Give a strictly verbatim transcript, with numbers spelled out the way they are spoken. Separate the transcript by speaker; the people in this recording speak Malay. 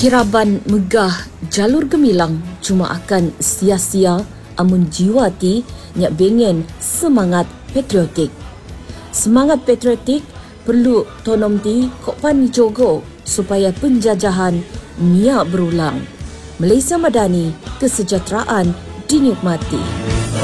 Speaker 1: Kiraban megah jalur gemilang cuma akan sia-sia amun jiwa ti nyak bengen semangat patriotik. Semangat patriotik perlu tonom ti kok pan jogo supaya penjajahan niak berulang. Malaysia Madani, kesejahteraan dinikmati.